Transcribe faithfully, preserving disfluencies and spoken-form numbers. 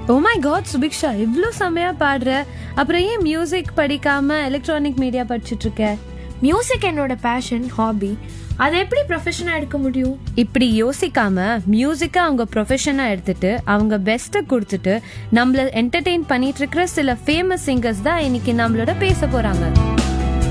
Oh my God Subiksha, இவ்வளோ செம்மையா பாடுற, அப்புறம் ஏன் மியூசிக் படிக்காம எலக்ட்ரானிக் மீடியா படிச்சுட்டு இருக்க? மியூசிக் என்னோட பேஷன், ஹாபி. அதை எப்படி ப்ரொஃபஷனா எடுக்க முடியும்? இப்படி யோசிக்காம மியூசிக்கை அவங்க ப்ரொஃபஷனா எடுத்துட்டு அவங்க பெஸ்ட்டை கொடுத்துட்டு நம்மள என்டர்டெயின் பண்ணிட்டு இருக்கிற சில ஃபேமஸ் சிங்கர்ஸ் தான் இன்னைக்கு நம்மளோட பேச போறாங்க.